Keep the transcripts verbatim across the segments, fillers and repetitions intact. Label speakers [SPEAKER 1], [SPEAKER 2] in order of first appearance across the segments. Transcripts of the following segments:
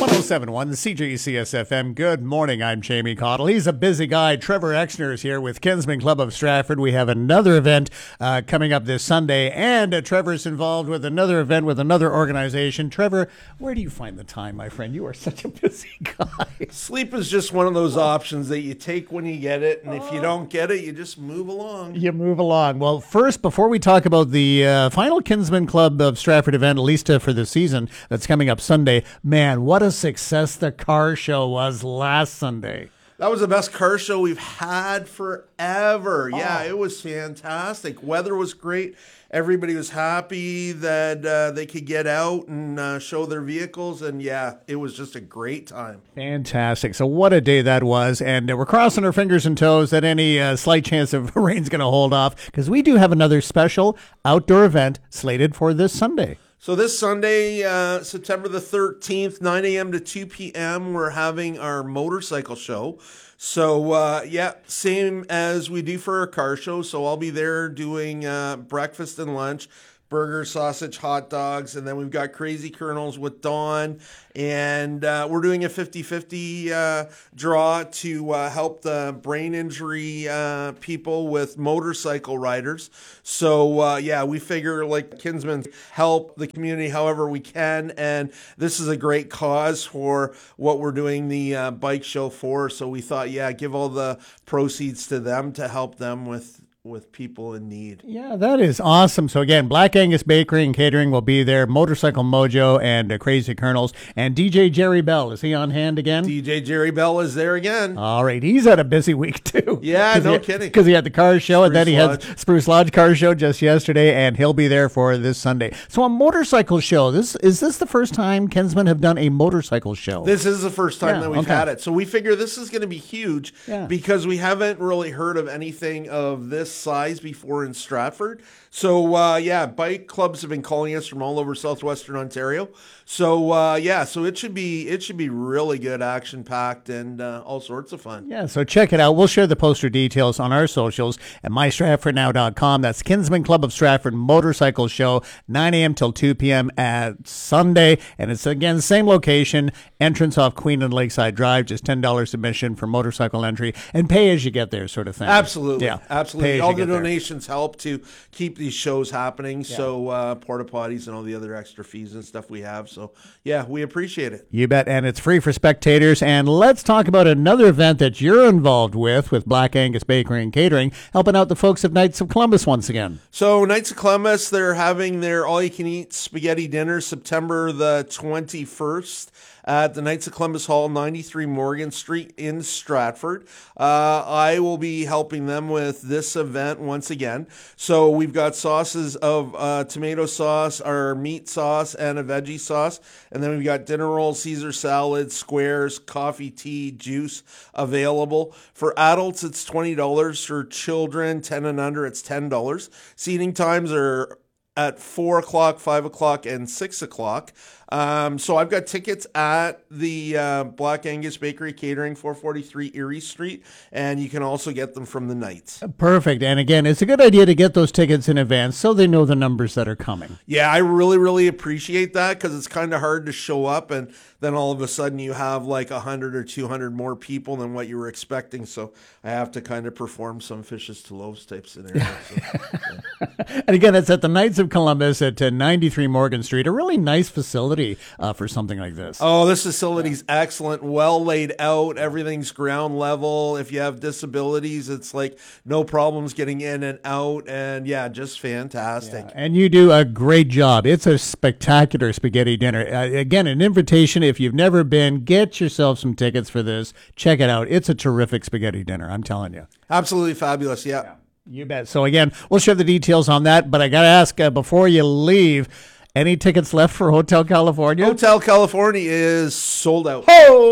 [SPEAKER 1] one oh seven point one, the C J C S F M. Good morning, I'm Jamie Cottle. He's a busy guy. Trevor Exner is here with Kinsman Club of Stratford. We have another event uh, coming up this Sunday, and uh, Trevor's involved with another event with another organization. Trevor, where do you find the time, my friend? You are such a busy guy.
[SPEAKER 2] Sleep is just one of those options that you take when you get it, and if you don't get it, you just move along.
[SPEAKER 1] You move along. Well, first, before we talk about the uh, final Kinsman Club of Stratford event, at least uh, for the season, that's coming up Sunday, man, what a success the car show was last Sunday.
[SPEAKER 2] That was the best car show we've had forever. Yeah,
[SPEAKER 1] Oh.
[SPEAKER 2] it was fantastic. Weather was great. Everybody was happy that uh, they could get out and uh, show their vehicles. And yeah, it was just a great time.
[SPEAKER 1] Fantastic. So what a day that was. And uh, we're crossing our fingers and toes that any uh, slight chance of rain's going to hold off, because we do have another special outdoor event slated for this Sunday.
[SPEAKER 2] So this Sunday, uh, September the thirteenth, nine a.m. to two p.m., we're having our motorcycle show. So, uh, yeah, same as we do for our car show. So I'll be there doing uh, breakfast and lunch, burger, sausage, hot dogs, and then we've got Crazy Colonels with Dawn, and uh, we're doing a fifty-fifty uh, draw to uh, help the brain injury uh, people with motorcycle riders. So, uh, yeah, we figure like Kinsman help the community however we can, and this is a great cause for what we're doing the uh, bike show for. So we thought, yeah, give all the proceeds to them to help them with with people in need.
[SPEAKER 1] Yeah, that is awesome. So again, Black Angus Bakery and Catering will be there, Motorcycle Mojo and uh, Crazy Colonels, and D J Jerry Bell. Is he on hand again?
[SPEAKER 2] D J Jerry Bell is there again.
[SPEAKER 1] All right, he's had a busy week too.
[SPEAKER 2] Yeah, no
[SPEAKER 1] he,
[SPEAKER 2] kidding.
[SPEAKER 1] Because he had the car show,
[SPEAKER 2] Spruce
[SPEAKER 1] and then he
[SPEAKER 2] Lodge.
[SPEAKER 1] had Spruce Lodge car show just yesterday, and he'll be there for this Sunday. So a motorcycle show. This is this the first time Kinsman have done a motorcycle show?
[SPEAKER 2] This is the first time
[SPEAKER 1] Yeah,
[SPEAKER 2] that we've
[SPEAKER 1] okay.
[SPEAKER 2] had it. So we figure this is going to be huge
[SPEAKER 1] Yeah.
[SPEAKER 2] because we haven't really heard of anything of this size before in Stratford. So, uh, yeah, bike clubs have been calling us from all over southwestern Ontario. So, uh, yeah, so it should be it should be really good, action-packed, and uh, all sorts of fun.
[SPEAKER 1] Yeah, so check it out. We'll share the poster details on our socials at my stratford now dot com. That's Kinsman Club of Stratford Motorcycle Show, nine a.m. till two p.m. at Sunday. And it's, again, same location, entrance off Queen and Lakeside Drive, just ten dollars admission for motorcycle entry, and pay as you get there sort of thing.
[SPEAKER 2] Absolutely.
[SPEAKER 1] Yeah,
[SPEAKER 2] Absolutely.
[SPEAKER 1] pay as
[SPEAKER 2] All
[SPEAKER 1] you
[SPEAKER 2] the
[SPEAKER 1] get there.
[SPEAKER 2] donations help to keep these shows happening. So, uh, porta potties and all the other extra fees and stuff we have. So, yeah, we appreciate it.
[SPEAKER 1] You bet, and it's free for spectators. And let's talk about another event that you're involved with, with Black Angus Bakery and Catering, helping out the folks of Knights of Columbus once again.
[SPEAKER 2] So, Knights of Columbus, they're having their all-you-can-eat spaghetti dinner September the twenty-first at the Knights of Columbus Hall, ninety-three Morgan Street in Stratford. Uh, I will be helping them with this event once again. So we've got sauces of uh, tomato sauce, our meat sauce, and a veggie sauce. And then we've got dinner rolls, Caesar salad, squares, coffee, tea, juice available. For adults, it's twenty dollars. For children, ten and under, it's ten dollars. Seating times are at four o'clock, five o'clock, and six o'clock. Um, so I've got tickets at the uh, Black Angus Bakery Catering, four forty-three Erie Street, and you can also get them from the Knights.
[SPEAKER 1] Perfect. And again, it's a good idea to get those tickets in advance so they know the numbers that are coming.
[SPEAKER 2] Yeah, I really, really appreciate that because it's kind of hard to show up and then all of a sudden you have like one hundred or two hundred more people than what you were expecting. So I have to kind of perform some fishes to loaves type scenario. So, yeah.
[SPEAKER 1] And again, it's at the Knights of Columbus at uh, ninety-three Morgan Street, a really nice facility uh, for something like this.
[SPEAKER 2] Oh, this facility's excellent, well laid out. Everything's ground level. If you have disabilities, it's like no problems getting in and out. And yeah, just fantastic.
[SPEAKER 1] Yeah, and you do a great job. It's a spectacular spaghetti dinner. Uh, again, an invitation. If you've never been, get yourself some tickets for this. Check it out. It's a terrific spaghetti dinner, I'm telling you.
[SPEAKER 2] Absolutely fabulous. Yeah.
[SPEAKER 1] Yeah. You bet. So again, we'll share the details on that. But I got to ask, uh, before you leave, any tickets left for Hotel California?
[SPEAKER 2] Hotel California is sold out.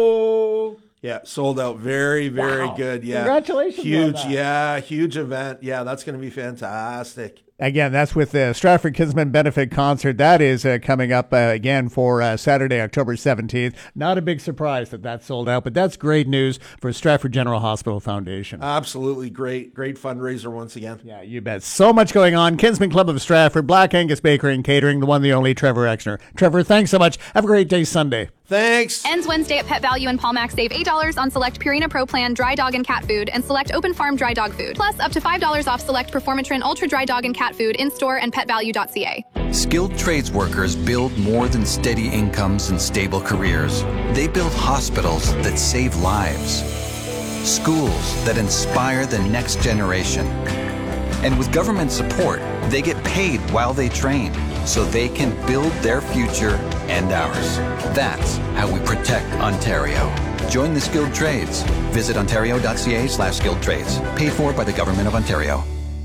[SPEAKER 1] Oh!
[SPEAKER 2] Yeah, sold out. Very, very
[SPEAKER 1] Wow.
[SPEAKER 2] good. Yeah.
[SPEAKER 1] Congratulations on
[SPEAKER 2] Huge.
[SPEAKER 1] that.
[SPEAKER 2] Yeah, huge event. Yeah, that's going to be fantastic.
[SPEAKER 1] Again, that's with the Stratford Kinsman Benefit Concert. That is uh, coming up uh, again for uh, Saturday, October seventeenth. Not a big surprise that that's sold out, but that's great news for Stratford General Hospital Foundation.
[SPEAKER 2] Absolutely great. Great fundraiser once again.
[SPEAKER 1] Yeah, you bet. So much going on. Kinsman Club of Stratford, Black Angus Bakery and Catering, the one, the only Trevor Exner. Trevor, thanks so much. Have a great day Sunday.
[SPEAKER 2] Thanks.
[SPEAKER 3] Ends Wednesday at Pet Value and Palmax. Save eight dollars on select Purina Pro Plan dry dog and cat food and select Open Farm dry dog food. Plus up to five dollars off select Performatrin Ultra dry dog and cat food in-store and pet value dot c a.
[SPEAKER 4] Skilled trades workers build more than steady incomes and stable careers. They build hospitals that save lives, schools that inspire the next generation. And with government support, they get paid while they train, so they can build their future and ours. That's how we protect Ontario. Join the skilled trades. Visit ontario dot c a slash skilled trades. Paid for by the Government of Ontario.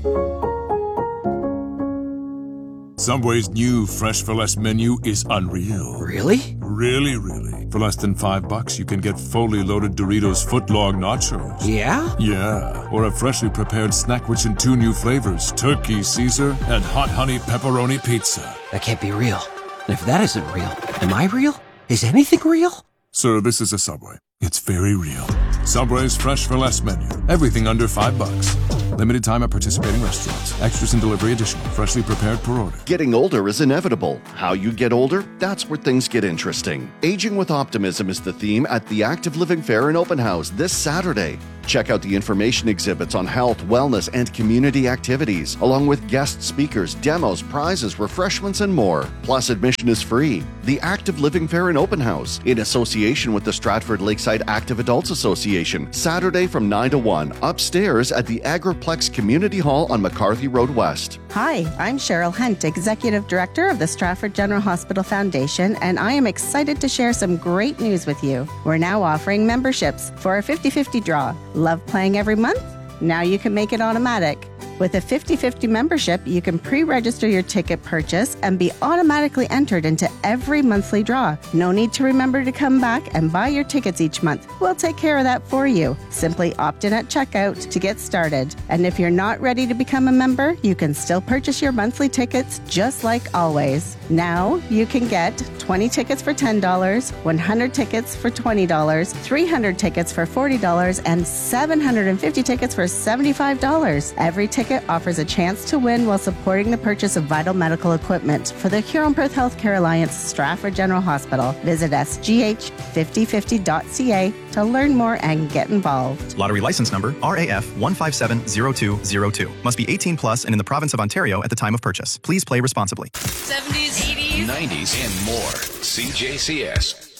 [SPEAKER 5] Subway's new Fresh for Less menu is unreal.
[SPEAKER 6] Really?
[SPEAKER 5] Really, really. For less than five bucks, you can get fully loaded Doritos footlong nachos.
[SPEAKER 6] Yeah?
[SPEAKER 5] Yeah. Or a freshly prepared snack rich in two new flavors, Turkey Caesar and Hot Honey Pepperoni Pizza.
[SPEAKER 6] That can't be real. And if that isn't real, am I real? Is anything real?
[SPEAKER 5] Sir, this is a Subway. It's very real. Subway's Fresh for Less menu. Everything under five bucks. Limited time at participating restaurants. Extras and delivery additional. Freshly prepared per order.
[SPEAKER 7] Getting older is inevitable. How you get older? That's where things get interesting. Aging with Optimism is the theme at the Active Living Fair and Open House this Saturday. Check out the information exhibits on health, wellness, and community activities, along with guest speakers, demos, prizes, refreshments, and more. Plus, admission is free. The Active Living Fair and Open House, in association with the Stratford Lakeside Active Adults Association, Saturday from nine to one, upstairs at the Agriplex Community Hall on McCarthy Road West.
[SPEAKER 8] Hi, I'm Cheryl Hunt, Executive Director of the Stratford General Hospital Foundation, and I am excited to share some great news with you. We're now offering memberships for a fifty-fifty draw. Love playing every month? Now you can make it automatic. With a fifty-fifty membership, you can pre-register your ticket purchase and be automatically entered into every monthly draw. No need to remember to come back and buy your tickets each month. We'll take care of that for you. Simply opt in at checkout to get started. And if you're not ready to become a member, you can still purchase your monthly tickets just like always. Now you can get twenty tickets for ten dollars, one hundred tickets for twenty dollars, three hundred tickets for forty dollars, and seven hundred fifty tickets for seventy-five dollars. Every ticket offers a chance to win while supporting the purchase of vital medical equipment for the Huron-Perth Healthcare Alliance Stratford General Hospital. Visit s g h fifty fifty dot c a to learn more and get involved.
[SPEAKER 9] Lottery license number R A F one five seven zero two zero two. Must be eighteen plus and in the province of Ontario at the time of purchase. Please play responsibly.
[SPEAKER 10] seventies, eighties,
[SPEAKER 11] nineties, and more. C J C S.